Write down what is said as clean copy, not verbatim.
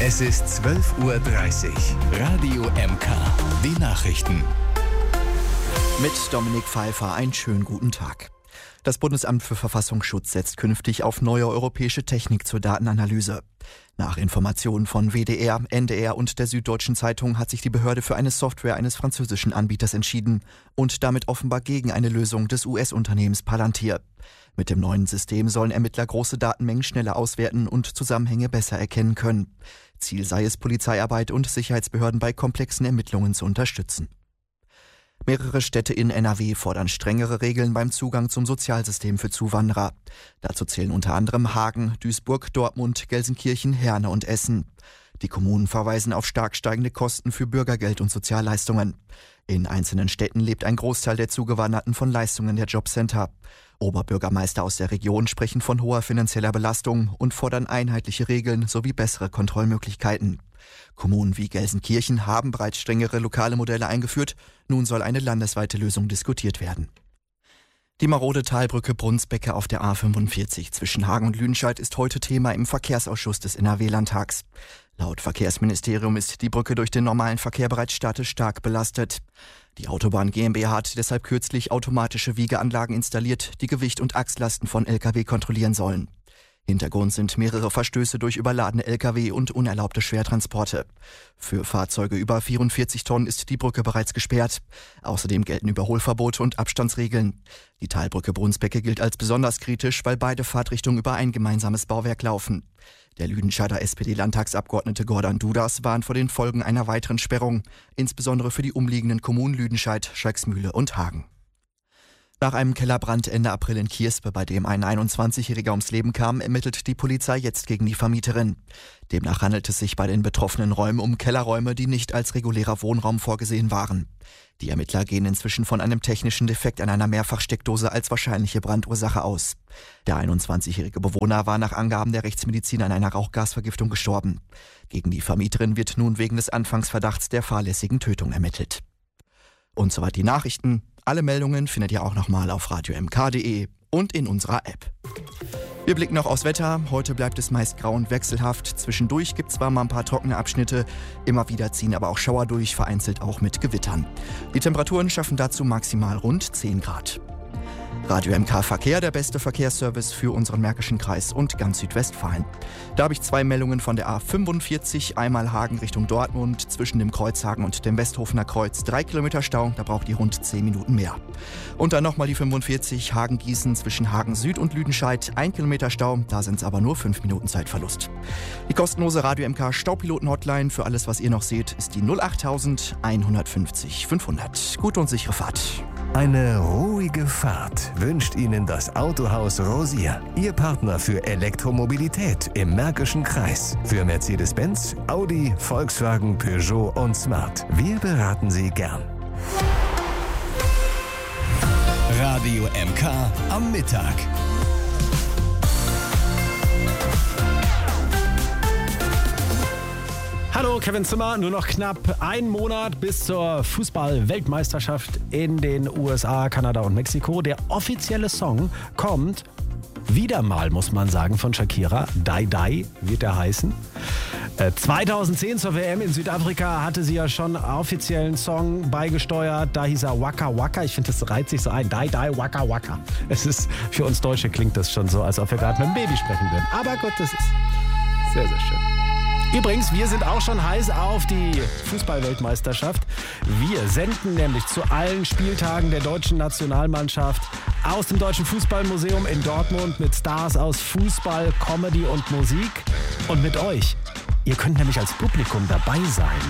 Es ist 12:30 Uhr. Radio MK. Die Nachrichten. Mit Dominik Pfeiffer einen schönen guten Tag. Das Bundesamt für Verfassungsschutz setzt künftig auf neue europäische Technik zur Datenanalyse. Nach Informationen von WDR, NDR und der Süddeutschen Zeitung hat sich die Behörde für eine Software eines französischen Anbieters entschieden und damit offenbar gegen eine Lösung des US-Unternehmens Palantir. Mit dem neuen System sollen Ermittler große Datenmengen schneller auswerten und Zusammenhänge besser erkennen können. Ziel sei es, Polizeiarbeit und Sicherheitsbehörden bei komplexen Ermittlungen zu unterstützen. Mehrere Städte in NRW fordern strengere Regeln beim Zugang zum Sozialsystem für Zuwanderer. Dazu zählen unter anderem Hagen, Duisburg, Dortmund, Gelsenkirchen, Herne und Essen. Die Kommunen verweisen auf stark steigende Kosten für Bürgergeld und Sozialleistungen. In einzelnen Städten lebt ein Großteil der Zugewanderten von Leistungen der Jobcenter. Oberbürgermeister aus der Region sprechen von hoher finanzieller Belastung und fordern einheitliche Regeln sowie bessere Kontrollmöglichkeiten. Kommunen wie Gelsenkirchen haben bereits strengere lokale Modelle eingeführt. Nun soll eine landesweite Lösung diskutiert werden. Die marode Talbrücke Brunsbecke auf der A45 zwischen Hagen und Lüdenscheid ist heute Thema im Verkehrsausschuss des NRW-Landtags. Laut Verkehrsministerium ist die Brücke durch den normalen Verkehr bereits statisch stark belastet. Die Autobahn GmbH hat deshalb kürzlich automatische Wiegeanlagen installiert, die Gewicht und Achslasten von Lkw kontrollieren sollen. Hintergrund sind mehrere Verstöße durch überladene Lkw und unerlaubte Schwertransporte. Für Fahrzeuge über 44 Tonnen ist die Brücke bereits gesperrt. Außerdem gelten Überholverbote und Abstandsregeln. Die Talbrücke Brunsbecke gilt als besonders kritisch, weil beide Fahrtrichtungen über ein gemeinsames Bauwerk laufen. Der Lüdenscheider SPD-Landtagsabgeordnete Gordon Dudas warnt vor den Folgen einer weiteren Sperrung, insbesondere für die umliegenden Kommunen Lüdenscheid, Schalksmühle und Hagen. Nach einem Kellerbrand Ende April in Kierspe, bei dem ein 21-Jähriger ums Leben kam, ermittelt die Polizei jetzt gegen die Vermieterin. Demnach handelt es sich bei den betroffenen Räumen um Kellerräume, die nicht als regulärer Wohnraum vorgesehen waren. Die Ermittler gehen inzwischen von einem technischen Defekt an einer Mehrfachsteckdose als wahrscheinliche Brandursache aus. Der 21-jährige Bewohner war nach Angaben der Rechtsmedizin an einer Rauchgasvergiftung gestorben. Gegen die Vermieterin wird nun wegen des Anfangsverdachts der fahrlässigen Tötung ermittelt. Und soweit die Nachrichten. Alle Meldungen findet ihr auch nochmal auf radiomk.de und in unserer App. Wir blicken noch aufs Wetter. Heute bleibt es meist grau und wechselhaft. Zwischendurch gibt es zwar mal ein paar trockene Abschnitte, immer wieder ziehen aber auch Schauer durch, vereinzelt auch mit Gewittern. Die Temperaturen schaffen dazu maximal rund 10 Grad. Radio MK Verkehr, der beste Verkehrsservice für unseren Märkischen Kreis und ganz Südwestfalen. Da habe ich 2 Meldungen von der A45, einmal Hagen Richtung Dortmund, zwischen dem Kreuzhagen und dem Westhofener Kreuz 3 Kilometer Stau, da braucht ihr rund 10 Minuten mehr. Und dann nochmal die 45, Hagen-Gießen zwischen Hagen Süd und Lüdenscheid, 1 Kilometer Stau, da sind es aber nur 5 Minuten Zeitverlust. Die kostenlose Radio MK Staupiloten-Hotline für alles, was ihr noch seht, ist die 08000 150 500. Gute und sichere Fahrt. Eine ruhige Fahrt wünscht Ihnen das Autohaus Rosier. Ihr Partner für Elektromobilität im Märkischen Kreis. Für Mercedes-Benz, Audi, Volkswagen, Peugeot und Smart. Wir beraten Sie gern. Radio MK am Mittag. Hallo, Kevin Zimmer. Nur noch knapp ein Monat bis zur Fußball-Weltmeisterschaft in den USA, Kanada und Mexiko. Der offizielle Song kommt wieder mal, muss man sagen, von Shakira. Die Die wird er heißen. 2010 zur WM in Südafrika hatte sie ja schon einen offiziellen Song beigesteuert. Da hieß er Waka Waka. Ich finde, das reiht sich so ein. Die Die Waka Waka. Es ist, für uns Deutsche klingt das schon so, als ob wir gerade mit einem Baby sprechen würden. Aber gut, das ist sehr, sehr schön. Übrigens, wir sind auch schon heiß auf die Fußball-Weltmeisterschaft. Wir senden nämlich zu allen Spieltagen der deutschen Nationalmannschaft aus dem Deutschen Fußballmuseum in Dortmund mit Stars aus Fußball, Comedy und Musik und mit euch. Ihr könnt nämlich als Publikum dabei sein.